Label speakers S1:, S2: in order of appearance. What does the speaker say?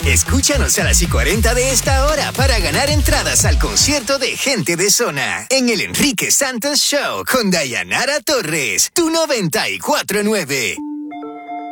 S1: Escúchanos a las 40 de esta hora para ganar entradas al concierto de Gente de Zona en el Enrique Santos Show con Dayanara Torres, tu 94.9.